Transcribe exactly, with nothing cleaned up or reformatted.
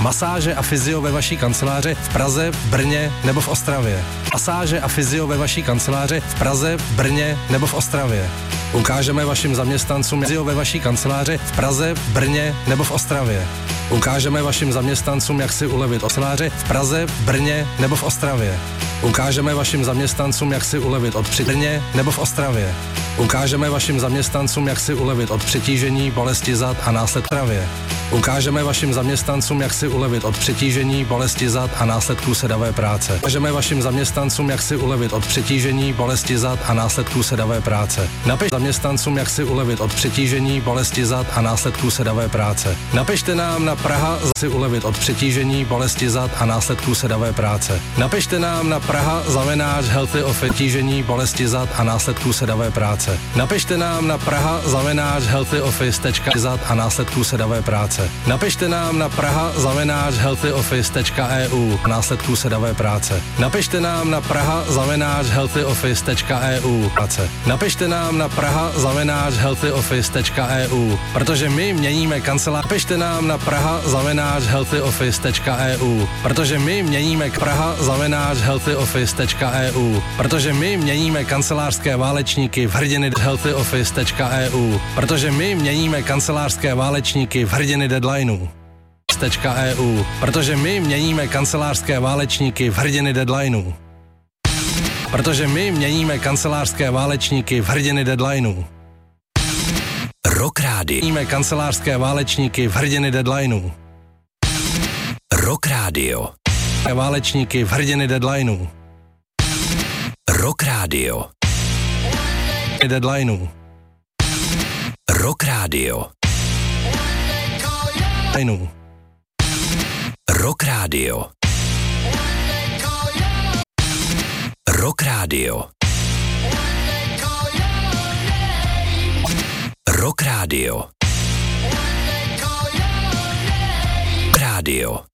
Masáže a fyzio ve vaší kanceláři v Praze, v Brně nebo v Ostravě. Masáže a fyzio ve vaší kanceláři v Praze, v Brně nebo v Ostravě. Ukážeme vašim zaměstnancům fyzio ve vaší kanceláři v Praze, v Brně nebo v Ostravě. Ukážeme vašim zaměstnancům, jak si ulevit od kanceláře v Praze, v Brně nebo v Ostravě. Ukážeme vašim zaměstnancům, jak si ulevit od při Brně nebo v Ostravě. Ukážeme vašim zaměstnancům, jak si ulevit od přetížení, bolesti zad a následků stravě. Ukážeme vašim zaměstnancům, jak si ulevit od přetížení, bolesti zad a následků sedavé práce. Ukážeme vašim zaměstnancům, jak si ulevit od přetížení, bolesti zad a následků sedavé práce. Napište zaměstnancům, jak si ulevit od přetížení, bolesti zad a následků sedavé práce. Napište nám na Praha si ulevit od přetížení, bolesti zad a následků sedavé práce. Napište nám na Praha zavináč healthy of přetížení, bolesti zad a následků sedavé práce. Napište nám na Praha zavináč healthy office tečka zad a následků sedavé práce. Napište nám na Praha zavináč healthy office tečka e u následků sedavé práce. Napište nám na Praha zavináč healthy office tečka e u práce. Napište nám na Praha zavináč healthy office tečka e u, protože my měníme kancelář. Napište nám na Praha zavináč healthy office tečka e u, protože my měníme Praha zavináč healthy office tečka e u, protože my měníme kancelářské válečníky v hrdiny healthy office tečka e u, protože my měníme kancelářské válečníky v hrdiny deadlineů. .eu, protože my měníme kancelářské válečníky v hrdiny deadlineů. Protože my měníme kancelářské válečníky v hrdiny deadlineů. Rock Radio. Měníme kancelářské válečníky v hrdiny deadlineů. Rock Radio. Válečníky v hrdiny deadlineů. Rock Radio. Deadlineů. Rock Radio. Deadlineů. Rock Radio. Rock Radio. Rock Radio. Radio.